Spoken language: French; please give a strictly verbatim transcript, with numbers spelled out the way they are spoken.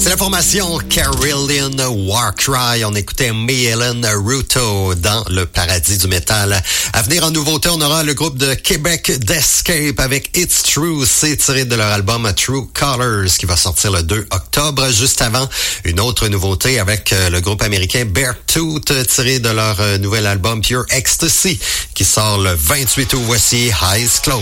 C'est la formation Carillion Warcry. On écoutait Mayelen Ruto dans le paradis du métal. À venir en nouveauté, on aura le groupe de Québec d'Escape avec It's True. C'est tiré de leur album True Colors qui va sortir le deux octobre. Juste avant, une autre nouveauté avec le groupe américain Beartooth tiré de leur nouvel album Pure Ecstasy qui sort le vingt-huit août. Voici Eyes Closed.